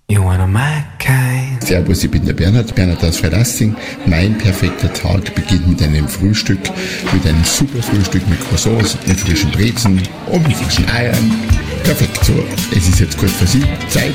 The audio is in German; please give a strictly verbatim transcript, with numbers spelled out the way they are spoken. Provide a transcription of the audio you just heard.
You wanna my kind. Servus, ich bin der Bernhard, Bernhard aus Freilassing. Mein perfekter Tag beginnt mit einem Frühstück, mit einem super Frühstück mit Croissants, mit frischen Brezen und mit frischen Eiern. Perfekt, so. Es ist jetzt kurz vor sieben, Zeit